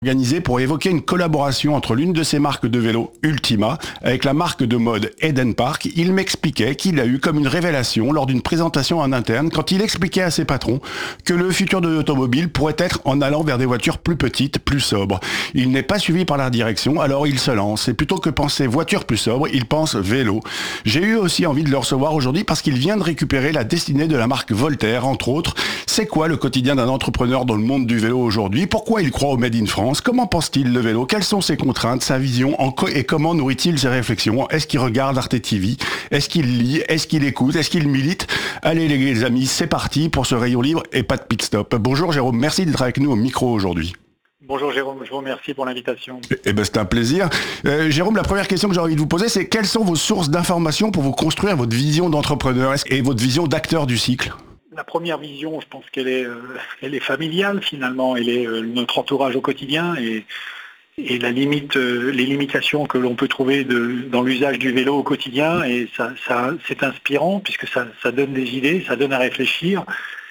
Organisé pour évoquer une collaboration entre l'une de ses marques de vélo, Ultima, avec la marque de mode Eden Park. Il m'expliquait qu'il a eu comme une révélation lors d'une présentation en interne quand il expliquait à ses patrons que le futur de l'automobile pourrait être en allant vers des voitures plus petites, plus sobres. Il n'est pas suivi par la direction, alors il se lance. Et plutôt que penser voiture plus sobre, il pense vélo. J'ai eu aussi envie de le recevoir aujourd'hui parce qu'il vient de récupérer la destinée de la marque Voltaire, entre autres. C'est quoi le quotidien d'un entrepreneur dans le monde du vélo aujourd'hui? Pourquoi il croit au Made in France? Comment pense-t-il le vélo? Quelles sont ses contraintes, sa vision et comment nourrit-il ses réflexions? Est-ce qu'il regarde Arte TV? Est-ce qu'il lit? Est-ce qu'il écoute? Est-ce qu'il milite? Allez les amis, c'est parti pour ce rayon libre et pas de pit stop. Bonjour Jérôme, merci d'être avec nous au micro aujourd'hui. Bonjour Jérôme, je vous remercie pour l'invitation. C'est un plaisir. Jérôme, la première question que j'ai envie de vous poser, c'est quelles sont vos sources d'informations pour vous construire votre vision d'entrepreneur et votre vision d'acteur du cycle? La première vision, je pense qu'elle est familiale finalement, elle est notre entourage au quotidien et la limite, les limitations que l'on peut trouver dans l'usage du vélo au quotidien, et ça c'est inspirant puisque ça donne des idées, ça donne à réfléchir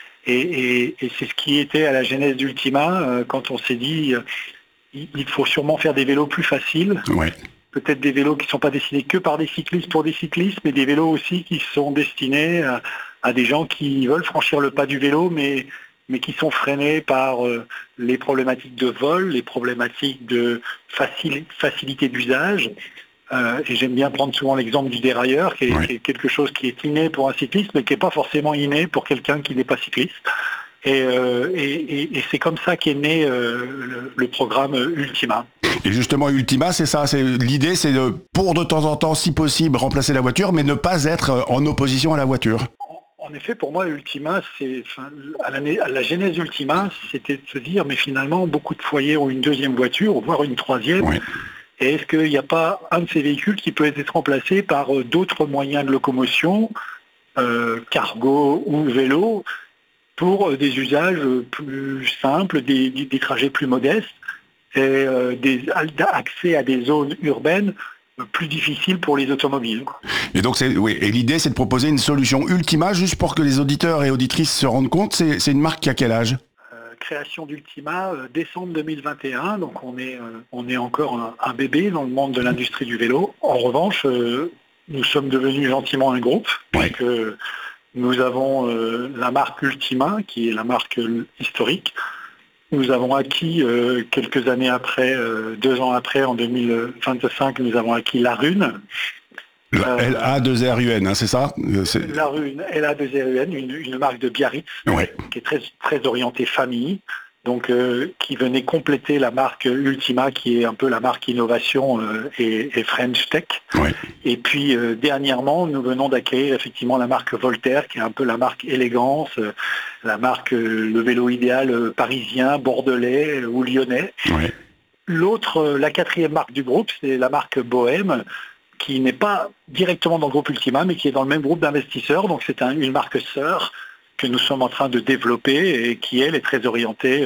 et c'est ce qui était à la genèse d'Ultima quand on s'est dit il faut sûrement faire des vélos plus faciles. Ouais. Peut-être des vélos qui ne sont pas destinés que par des cyclistes pour des cyclistes, mais des vélos aussi qui sont destinés à des gens qui veulent franchir le pas du vélo, mais qui sont freinés par les problématiques de vol, les problématiques de facilité d'usage. Et j'aime bien prendre souvent l'exemple du dérailleur, qui est quelque chose qui est inné pour un cycliste, mais qui n'est pas forcément inné pour quelqu'un qui n'est pas cycliste. Et c'est comme ça qu'est né le programme Ultima. Et justement, Ultima, c'est ça. L'idée, c'est de temps en temps, si possible, remplacer la voiture, mais ne pas être en opposition à la voiture. En effet, pour moi, Ultima, à la genèse Ultima, c'était de se dire, mais finalement, beaucoup de foyers ont une deuxième voiture, voire une troisième. Oui. Et est-ce qu'il n'y a pas un de ces véhicules qui peut être remplacé par d'autres moyens de locomotion, cargo ou vélo, pour des usages plus simples, des trajets plus modestes et accès à des zones urbaines plus difficiles pour les automobiles. Et donc, l'idée, c'est de proposer une solution Ultima, juste pour que les auditeurs et auditrices se rendent compte. C'est une marque qui a quel âge? Création d'Ultima, décembre 2021, donc on est encore un bébé dans le monde de l'industrie du vélo. En revanche, nous sommes devenus gentiment un groupe, puisque nous avons la marque Ultima, qui est la marque historique. Nous avons acquis quelques années après, 2 ans après, en 2025, nous avons acquis la Rune. LA2RUN, hein, c'est ça? La Rune, LA2RUN, une marque de Biarritz, qui est très, très orientée famille, donc qui venait compléter la marque Ultima, qui est un peu la marque innovation et French Tech. Ouais. Et puis dernièrement, nous venons d'acquérir effectivement la marque Voltaire, qui est un peu la marque élégance, la marque le vélo idéal parisien, bordelais ou lyonnais. Ouais. La quatrième marque du groupe, c'est la marque Bohème, qui n'est pas directement dans le groupe Ultima, mais qui est dans le même groupe d'investisseurs. Donc c'est une marque sœur que nous sommes en train de développer et qui, elle, est très orientée,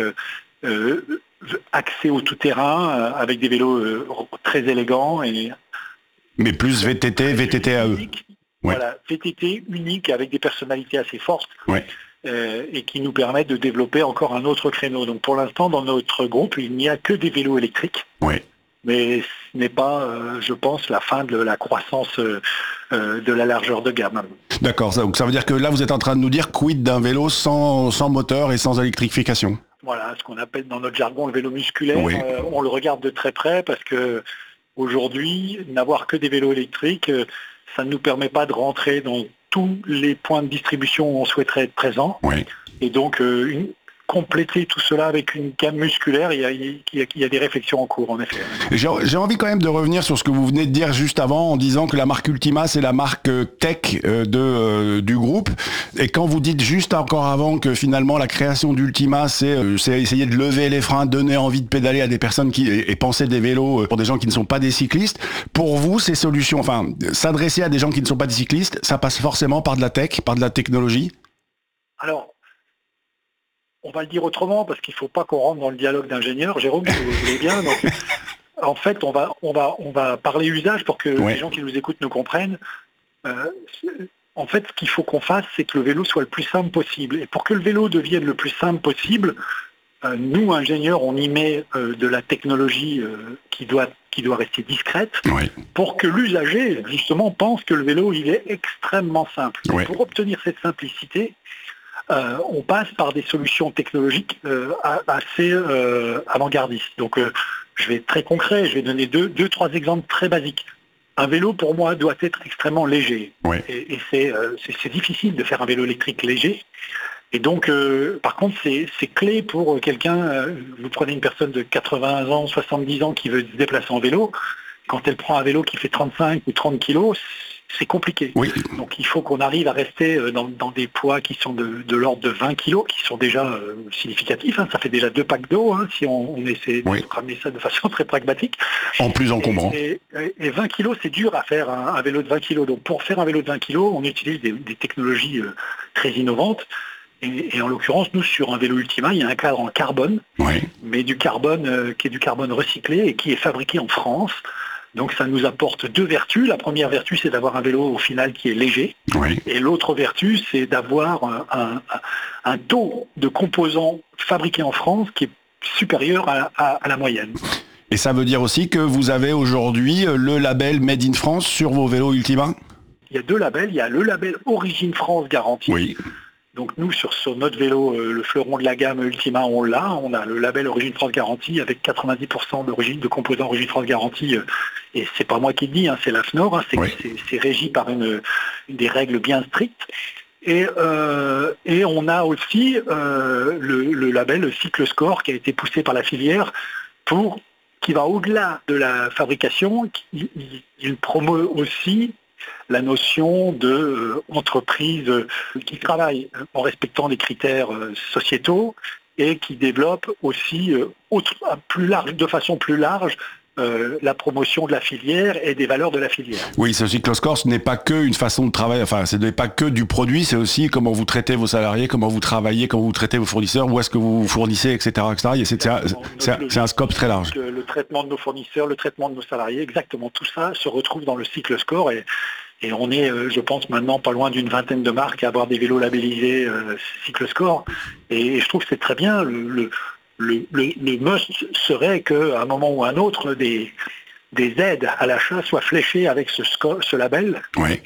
axée au tout-terrain, avec des vélos très élégants. Mais plus VTT à eux. Voilà, VTT unique avec des personnalités assez fortes. Ouais. Et qui nous permettent de développer encore un autre créneau. Donc pour l'instant, dans notre groupe, il n'y a que des vélos électriques. Ouais. Mais ce n'est pas, je pense, la fin de la croissance de la largeur de gamme. D'accord, donc ça veut dire que là, vous êtes en train de nous dire quid d'un vélo sans moteur et sans électrification? Voilà, ce qu'on appelle dans notre jargon le vélo musculaire. Oui. On le regarde de très près parce que aujourd'hui, n'avoir que des vélos électriques, ça ne nous permet pas de rentrer dans tous les points de distribution où on souhaiterait être présent. Oui. Et donc, compléter tout cela avec une gamme musculaire, il y a des réflexions en cours, en effet. J'ai envie quand même de revenir sur ce que vous venez de dire juste avant, en disant que la marque Ultima, c'est la marque tech du groupe. Et quand vous dites juste encore avant que finalement la création d'Ultima, c'est essayer de lever les freins, donner envie de pédaler à des personnes et penser des vélos pour des gens qui ne sont pas des cyclistes, pour vous, ces solutions, enfin, s'adresser à des gens qui ne sont pas des cyclistes, ça passe forcément par de la tech, par de la technologie? Alors, on va le dire autrement, parce qu'il ne faut pas qu'on rentre dans le dialogue d'ingénieurs. Jérôme, si vous voulez bien. Donc, en fait, on va parler usage pour que les gens qui nous écoutent nous comprennent. En fait, ce qu'il faut qu'on fasse, c'est que le vélo soit le plus simple possible. Et pour que le vélo devienne le plus simple possible, Nous, ingénieurs, on y met de la technologie qui doit rester discrète pour que l'usager, justement, pense que le vélo, il est extrêmement simple. Pour obtenir cette simplicité, on passe par des solutions technologiques assez avant-gardistes. Donc, je vais être très concret, je vais donner trois exemples très basiques. Un vélo, pour moi, doit être extrêmement léger. Et c'est difficile de faire un vélo électrique léger. Et donc, par contre, c'est clé pour quelqu'un, vous prenez une personne de 80 ans, 70 ans qui veut se déplacer en vélo, quand elle prend un vélo qui fait 35 ou 30 kilos, c'est compliqué. Donc il faut qu'on arrive à rester dans des poids qui sont de l'ordre de 20 kilos, qui sont déjà significatifs. Ça fait déjà 2 packs d'eau, si on essaie de ramener ça de façon très pragmatique. En plus encombrant. Et 20 kilos, c'est dur à faire un vélo de 20 kilos. Donc pour faire un vélo de 20 kilos, on utilise des technologies très innovantes. Et en l'occurrence, nous, sur un vélo Ultima, il y a un cadre en carbone, mais du carbone qui est du carbone recyclé et qui est fabriqué en France. Donc ça nous apporte 2 vertus. La première vertu, c'est d'avoir un vélo au final qui est léger. Et l'autre vertu, c'est d'avoir un taux de composants fabriqués en France qui est supérieur à la moyenne. Et ça veut dire aussi que vous avez aujourd'hui le label Made in France sur vos vélos Ultima ? Il y a 2 labels. Il y a le label Origine France Garantie. Donc nous, sur notre vélo, le fleuron de la gamme Ultima, on a le label Origine France Garantie avec 90% de composants Origine France Garantie. Et c'est pas moi qui le dis, c'est l'AFNOR, c'est régi par des règles bien strictes. Et on a aussi le label Cycle Score qui a été poussé par la filière qui va au-delà de la fabrication. Il promeut aussi la notion d'entreprise qui travaille en respectant des critères sociétaux et qui développe aussi de façon plus large la promotion de la filière et des valeurs de la filière. Oui, ce Cycle Score, ce n'est pas qu'une façon de travailler, ce n'est pas que du produit, c'est aussi comment vous traitez vos salariés, comment vous travaillez, comment vous traitez vos fournisseurs, où est-ce que vous fournissez, etc. Et c'est un scope très large. Le traitement de nos fournisseurs, le traitement de nos salariés, exactement, tout ça se retrouve dans le Cycle Score et on est, je pense, maintenant pas loin d'une vingtaine de marques à avoir des vélos labellisés Cycle Score. Et je trouve que c'est très bien. Le must serait qu'à un moment ou à un autre, des aides à l'achat soient fléchées avec ce label,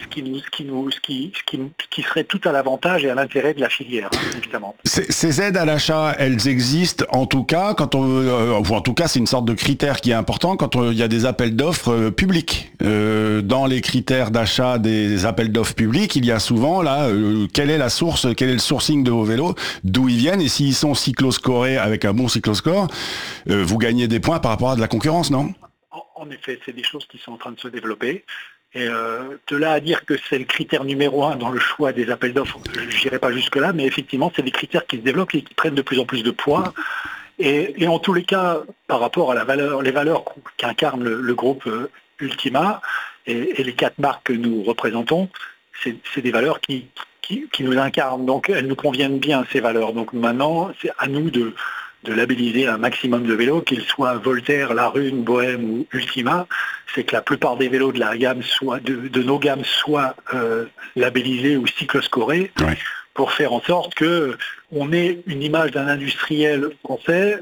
ce qui serait tout à l'avantage et à l'intérêt de la filière, évidemment. Ces aides à l'achat, elles existent en tout cas, en tout cas c'est une sorte de critère qui est important quand il y a des appels d'offres publics. Dans les critères d'achat des appels d'offres publics, il y a souvent quelle est la source, quel est le sourcing de vos vélos, d'où ils viennent, et s'ils sont cycloscorés avec un bon cycloscore, vous gagnez des points par rapport à de la concurrence, non ? En effet, c'est des choses qui sont en train de se développer. Et de là à dire que c'est le critère numéro 1 dans le choix des appels d'offres, je n'irai pas jusque-là, mais effectivement, c'est des critères qui se développent et qui prennent de plus en plus de poids. Et en tous les cas, par rapport à les valeurs qu'incarne le groupe Ultima et les 4 marques que nous représentons, c'est des valeurs qui nous incarnent. Donc, elles nous conviennent bien, ces valeurs. Donc maintenant, c'est à nous de labelliser un maximum de vélos, qu'ils soient Voltaire, Larune, Bohème ou Ultima. C'est que la plupart des vélos de la gamme de nos gammes soient labellisés ou cycloscorés pour faire en sorte qu'on ait une image d'un industriel français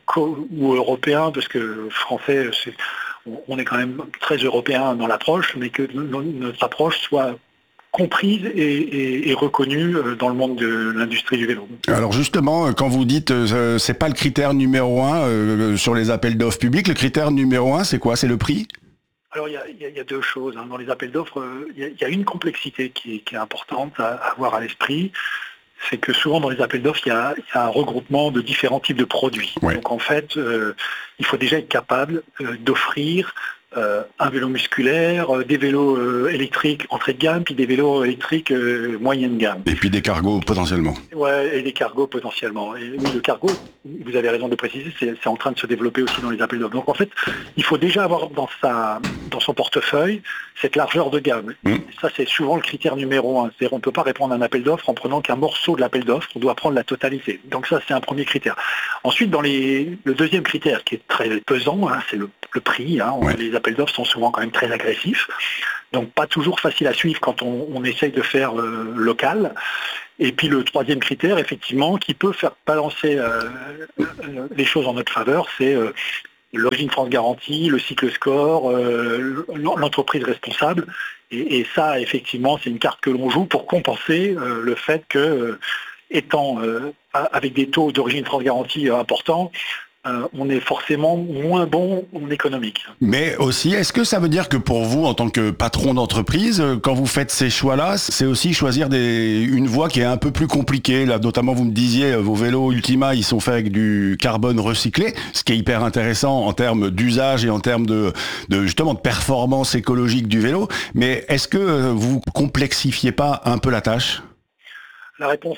ou européen, parce que français, on est quand même très européen dans l'approche, mais que notre approche soit comprise et reconnue dans le monde de l'industrie du vélo. Alors justement, quand vous dites c'est pas le critère numéro 1 sur les appels d'offres publics, le critère numéro 1 c'est quoi? C'est le prix? Alors il y a 2 choses. Dans les appels d'offres, il y a une complexité qui est importante à avoir à l'esprit. C'est que souvent dans les appels d'offres, il y a un regroupement de différents types de produits. Donc en fait, il faut déjà être capable d'offrir un vélo musculaire, des vélos électriques entrée de gamme, puis des vélos électriques moyenne gamme. Et puis des cargos potentiellement. Ouais, et des cargos potentiellement. Et oui, le cargo, vous avez raison de préciser, c'est en train de se développer aussi dans les appels d'offres. Donc en fait, il faut déjà avoir dans son portefeuille cette largeur de gamme. Ça, c'est souvent le critère numéro 1. C'est-à-dire on ne peut pas répondre à un appel d'offres en prenant qu'un morceau de l'appel d'offres, on doit prendre la totalité. Donc ça, c'est un premier critère. Ensuite, le deuxième critère qui est très pesant, c'est le prix. Les appels d'offres sont souvent quand même très agressifs, donc pas toujours facile à suivre quand on essaye de faire local. Et puis le troisième critère, effectivement, qui peut faire balancer les choses en notre faveur, c'est l'origine France Garantie, le cycle score, l'entreprise responsable. Et ça, effectivement, c'est une carte que l'on joue pour compenser le fait que, étant avec des taux d'origine France Garantie importants, on est forcément moins bon en économique. Mais aussi, est-ce que ça veut dire que pour vous, en tant que patron d'entreprise, quand vous faites ces choix-là, c'est aussi choisir une voie qui est un peu plus compliquée? Là, notamment, vous me disiez, vos vélos Ultima, ils sont faits avec du carbone recyclé, ce qui est hyper intéressant en termes d'usage et en termes de justement de performance écologique du vélo. Mais est-ce que vous complexifiez pas un peu la tâche? La réponse,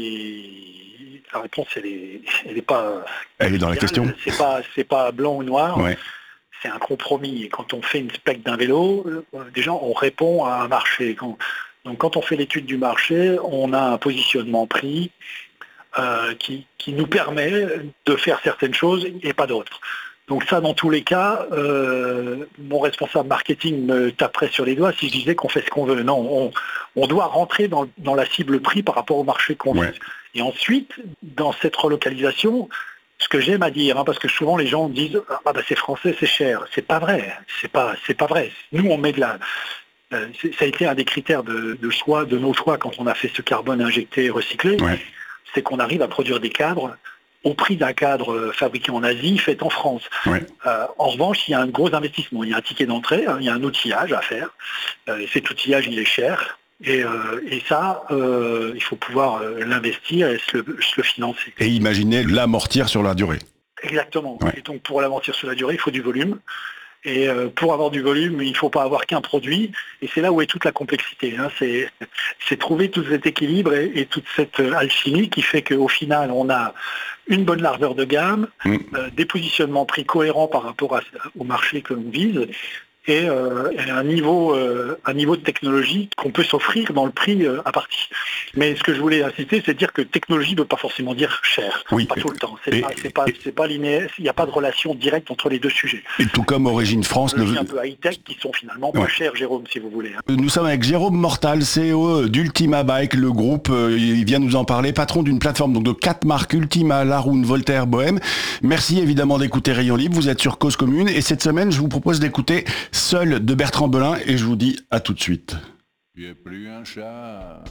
elle est pas. Elle est dans la question. C'est pas blanc ou noir. Ouais. C'est un compromis. Et quand on fait une spec d'un vélo, déjà on répond à un marché. Donc quand on fait l'étude du marché, on a un positionnement prix qui nous permet de faire certaines choses et pas d'autres. Donc ça, dans tous les cas, mon responsable marketing me taperait sur les doigts si je disais qu'on fait ce qu'on veut. Non, on doit rentrer dans la cible prix par rapport au marché qu'on vise. Et ensuite, dans cette relocalisation, ce que j'aime à dire, parce que souvent les gens disent « Ah bah c'est français, c'est cher ». C'est pas vrai, c'est pas vrai. Nous, on met de la... ça a été un des critères de nos choix quand on a fait ce carbone injecté et recyclé, c'est qu'on arrive à produire des cadres au prix d'un cadre fabriqué en Asie, fait en France. En revanche, il y a un gros investissement. Il y a un ticket d'entrée, il y a un outillage à faire. Et cet outillage, il est cher. Et ça, il faut pouvoir l'investir et se le financer. Et imaginer l'amortir sur la durée. Exactement. Et donc, pour l'amortir sur la durée, il faut du volume. Et pour avoir du volume, il ne faut pas avoir qu'un produit. Et c'est là où est toute la complexité. C'est trouver tout cet équilibre et toute cette alchimie qui fait qu'au final, on a une bonne largeur de gamme, des positionnements prix cohérents par rapport au marché que l'on vise, et un niveau de technologie qu'on peut s'offrir dans le prix à partie. Mais ce que je voulais insister, c'est de dire que technologie ne veut pas forcément dire cher. Pas tout le temps. C'est pas linéaire. Il n'y a pas de relation directe entre les deux sujets. Et tout comme Origine France... un peu high-tech qui sont finalement pas chers, Jérôme, si vous voulez. Nous sommes avec Jérôme Mortal, CEO d'Ultima Bike, le groupe, il vient nous en parler, patron d'une plateforme donc de 4 marques, Ultima, Laroun, Voltaire, Bohème. Merci évidemment d'écouter Rayon Libre, vous êtes sur Cause Commune, et cette semaine, je vous propose d'écouter Seul de Bertrand Belin, et je vous dis à tout de suite. Tu es plus un chat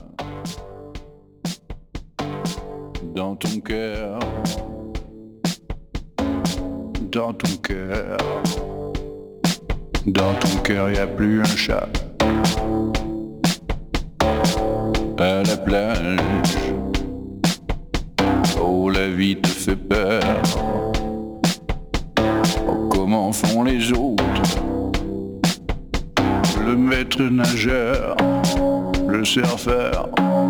dans ton cœur, dans ton cœur, dans ton cœur, y a plus un chat. À la plage, oh la vie te fait peur. Oh, comment font les autres? Le maître nageur, le surfeur,